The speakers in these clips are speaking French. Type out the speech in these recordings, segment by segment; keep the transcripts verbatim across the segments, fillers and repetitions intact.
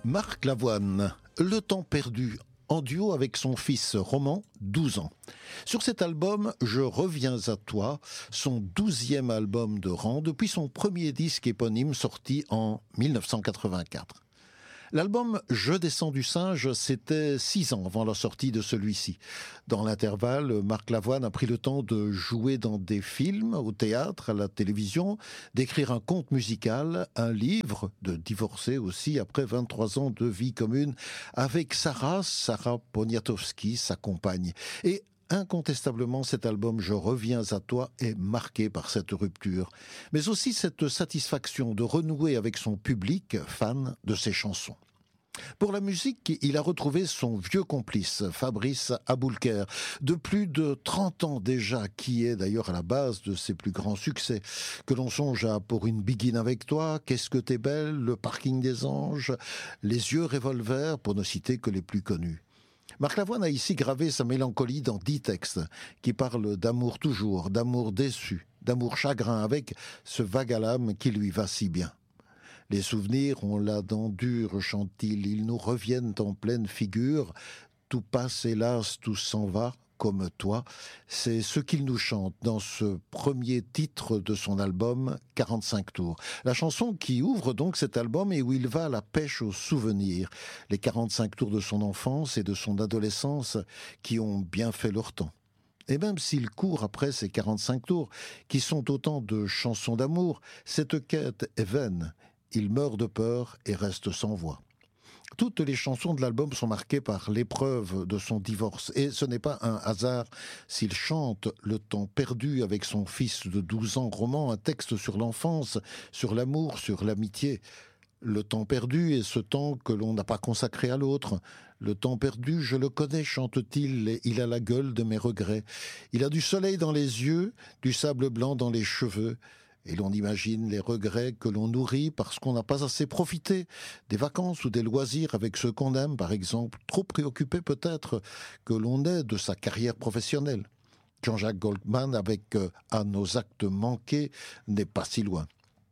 Marc Lavoine, Le temps perdu, en duo avec son fils Roman, douze ans. Sur cet album, Je reviens à toi, son douzième album de rang depuis son premier disque éponyme sorti en mille neuf cent quatre-vingt-quatre. L'album Je descends du singe, c'était six ans avant la sortie de celui-ci. Dans l'intervalle, Marc Lavoine a pris le temps de jouer dans des films, au théâtre, à la télévision, d'écrire un conte musical, un livre, de divorcer aussi après vingt-trois ans de vie commune avec Sarah, Sarah Poniatowski, sa compagne. Et incontestablement, cet album Je reviens à toi est marqué par cette rupture, mais aussi cette satisfaction de renouer avec son public fan de ses chansons. Pour la musique, il a retrouvé son vieux complice, Fabrice Aboulker, de plus de trente ans déjà, qui est d'ailleurs à la base de ses plus grands succès. Que l'on songe à Pour une biguine avec toi, Qu'est-ce que t'es belle, Le parking des anges, Les yeux revolver, pour ne citer que les plus connus. Marc Lavoine a ici gravé sa mélancolie dans dix textes qui parlent d'amour toujours, d'amour déçu, d'amour chagrin, avec ce vague à l'âme qui lui va si bien. Les souvenirs ont la dent dure, chante-t-il, ils nous reviennent en pleine figure. Tout passe, hélas, tout s'en va, comme toi. C'est ce qu'il nous chante dans ce premier titre de son album, quarante-cinq tours. La chanson qui ouvre donc cet album et où il va à la pêche aux souvenirs. Les quarante-cinq tours de son enfance et de son adolescence qui ont bien fait leur temps. Et même s'il court après ces quarante-cinq tours, qui sont autant de chansons d'amour, cette quête est vaine. Il meurt de peur et reste sans voix. Toutes les chansons de l'album sont marquées par l'épreuve de son divorce. Et ce n'est pas un hasard s'il chante le temps perdu avec son fils de douze ans, Roman, un texte sur l'enfance, sur l'amour, sur l'amitié. Le temps perdu est ce temps que l'on n'a pas consacré à l'autre. Le temps perdu, je le connais, chante-t-il, et il a la gueule de mes regrets. Il a du soleil dans les yeux, du sable blanc dans les cheveux. Et l'on imagine les regrets que l'on nourrit parce qu'on n'a pas assez profité des vacances ou des loisirs avec ceux qu'on aime, par exemple, trop préoccupé peut-être que l'on est de sa carrière professionnelle. Jean-Jacques Goldman avec euh, « À nos actes manqués » n'est pas si loin.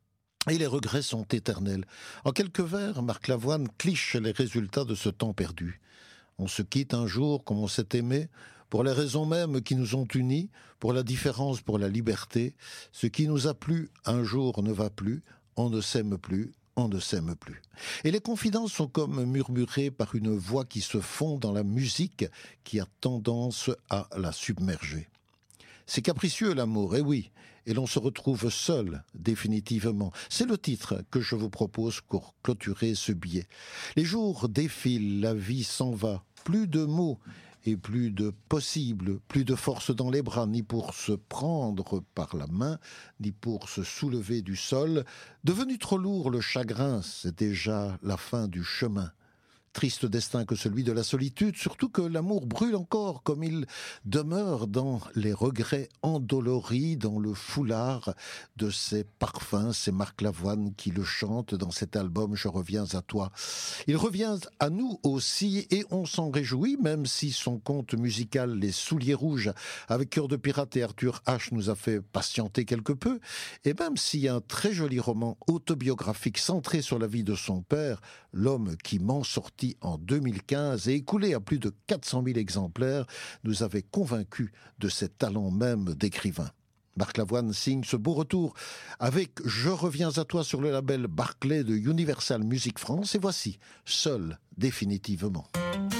Et les regrets sont éternels. En quelques vers, Marc Lavoine cliche les résultats de ce temps perdu. On se quitte un jour comme on s'est aimé, pour les raisons mêmes qui nous ont unis, pour la différence, pour la liberté. Ce qui nous a plu un jour ne va plus, on ne s'aime plus, on ne s'aime plus. Et les confidences sont comme murmurées par une voix qui se fond dans la musique qui a tendance à la submerger. C'est capricieux l'amour, et oui, et l'on se retrouve seul, définitivement. C'est le titre que je vous propose pour clôturer ce billet. Les jours défilent, la vie s'en va, plus de mots et plus de possible, plus de force dans les bras, ni pour se prendre par la main, ni pour se soulever du sol. Devenu trop lourd, le chagrin, c'est déjà la fin du chemin. Triste destin que celui de la solitude, surtout que l'amour brûle encore comme il demeure dans les regrets endoloris, dans le foulard de ces parfums, c'est Marc Lavoine qui le chante dans cet album Je reviens à toi. Il revient à nous aussi et on s'en réjouit, même si son conte musical Les Souliers Rouges avec Cœur de Pirate et Arthur H nous a fait patienter quelque peu, et même si un très joli roman autobiographique centré sur la vie de son père, L'homme qui m'en sortit en deux mille quinze et écoulé à plus de quatre cent mille exemplaires, nous avait convaincus de ses talents même d'écrivain. Marc Lavoine signe ce beau retour avec Je reviens à toi sur le label Barclay de Universal Music France et voici Seul définitivement.